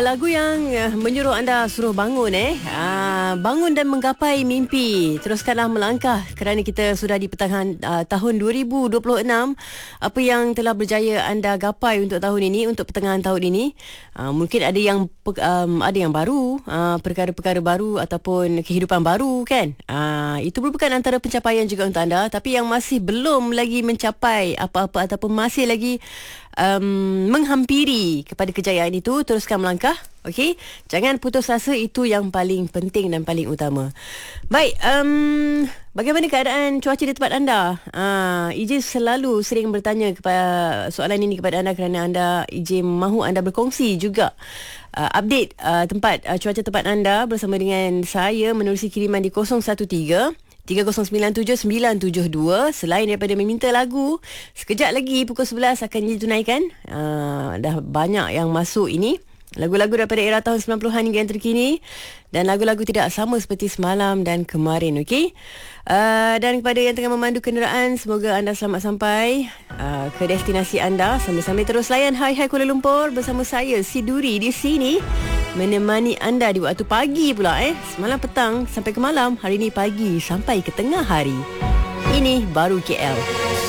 Lagu yang menyuruh anda suruh bangun bangun dan menggapai mimpi. Teruskanlah melangkah kerana kita sudah di pertengahan tahun 2026. Apa yang telah berjaya anda gapai untuk tahun ini, untuk pertengahan tahun ini, mungkin ada yang baru, perkara-perkara baru ataupun kehidupan baru kan. Itu merupakan antara pencapaian juga untuk anda. Tapi yang masih belum lagi mencapai apa-apa ataupun masih lagi menghampiri kepada kejayaan itu, teruskan melangkah. Okey, jangan putus asa, itu yang paling penting dan paling utama. Baik, bagaimana keadaan cuaca di tempat anda? Ijin selalu sering bertanya kepada soalan ini kepada anda kerana anda Ijin mahu anda berkongsi juga update cuaca tempat anda bersama dengan saya menerusi kiriman di 013 3097972. Selain daripada meminta lagu, sekejap lagi pukul 11 akan ditunaikan. Dah banyak yang masuk ini, lagu-lagu daripada era tahun 90-an hingga yang terkini, dan lagu-lagu tidak sama seperti semalam dan kemarin. Okey, dan kepada yang tengah memandu kenderaan, semoga anda selamat sampai ke destinasi anda. Sambil-sambil terus layan Hai Hai Kuala Lumpur bersama saya Siduri di sini, menemani anda di waktu pagi pula. Semalam petang sampai ke malam, hari ini pagi sampai ke tengah hari. Ini baru KL.